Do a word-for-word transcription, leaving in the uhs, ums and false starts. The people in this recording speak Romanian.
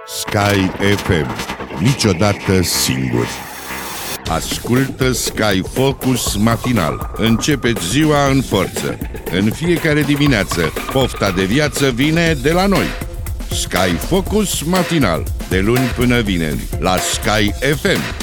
Sky F M. Niciodată singur. Ascultă Sky Focus matinal. Începeți ziua în forță. În fiecare dimineață, pofta de viață vine de la noi. Sky Focus matinal. De luni până vineri, la Sky F M.